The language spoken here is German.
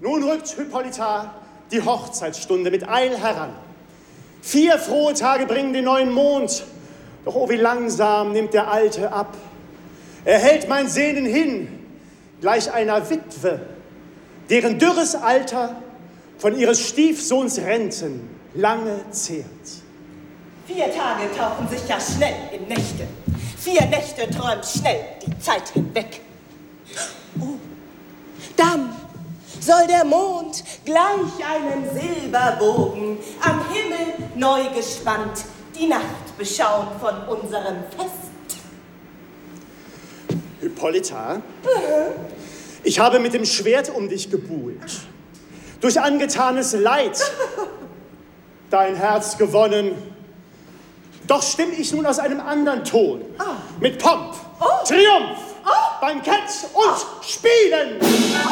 Nun rückt Hippolyta die Hochzeitsstunde mit Eil heran. 4 frohe Tage bringen den neuen Mond, doch oh, wie langsam nimmt der Alte ab. Er hält mein Sehnen hin, gleich einer Witwe, deren dürres Alter von ihres Stiefsohns Renten lange zehrt. 4 Tage tauchen sich ja schnell in Nächte. 4 Nächte träumt schnell die Zeit hinweg. Oh, dann soll der Mond gleich einem Silberbogen am Himmel neu gespannt die Nacht beschauen von unserem Fest. Hippolyta, ich habe mit dem Schwert um dich gebuhlt, durch angetanes Leid dein Herz gewonnen. Doch stimm ich nun aus einem anderen Ton, mit Pomp, Triumph, Bankett und Spielen.